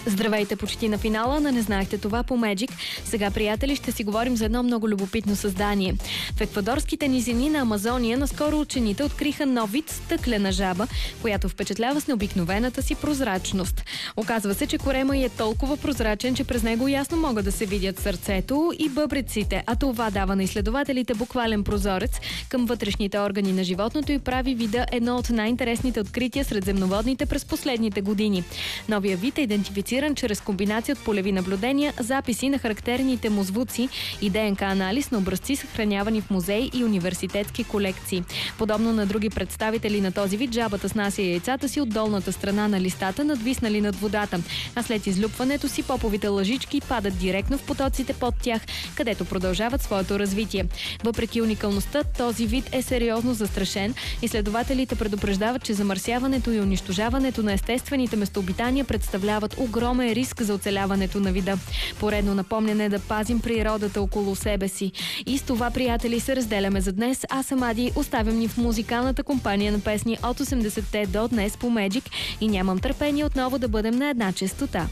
Здравейте, почти на финала на "Не знаехте това" по Magic. Сега, приятели, ще си говорим за едно много любопитно създание. В еквадорските низини на Амазония наскоро учените откриха нов вид стъклена жаба, която впечатлява с необикновената си прозрачност. Оказва се, че корема й е толкова прозрачен, че през него ясно могат да се видят сърцето и бъбреците, а това дава на изследователите буквален прозорец към вътрешните органи на животното и прави вида едно от най-интересните открития сред земноводните през последните години. Новия вид е идентифициран чрез комбинация от полеви наблюдения, записи на характерните му звуци и ДНК анализ на образци, съхранявани в музеи и университетски колекции. Подобно на други представители на този вид, жабата снася яйцата си от долната страна на листата, надвиснали над водата, а след излюпването си поповите лъжички падат директно в потоците под тях, където продължават своето развитие. Въпреки уникалността, този вид е сериозно застрашен. Изследователите предупреждават, че замърсяването и унищожаването на естествените местообитания представляват огромен риск за оцеляването на вида. Поредно напомняне да пазим природата около себе си. И с това, приятели, се разделяме за днес. Аз съм Ади, оставям ни в музикалната компания на песни от 80-те до днес по Magic и нямам търпение отново да бъдем на една честота.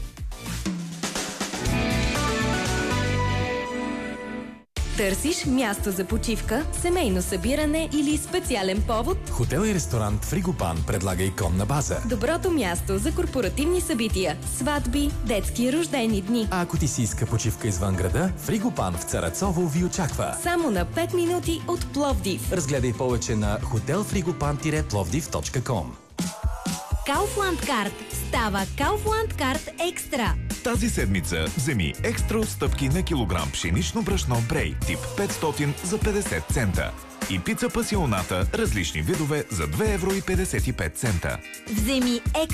Търсиш място за почивка, семейно събиране или специален повод? Хотел и ресторант Фригопан предлага иконна база. Доброто място за корпоративни събития, сватби, детски рождени дни. А ако ти си иска почивка извън града, Фригопан в Царацово ви очаква. Само на 5 минути от Пловдив. Разгледай повече на hotelfrigopan-plovdiv.com. Kaufland Card става Kaufland Card Екстра. Тази седмица вземи екстра отстъпки на килограм пшенично брашно Брей тип 500 за 50 цента и пица пасионата различни видове за 2,55 евро. Вземи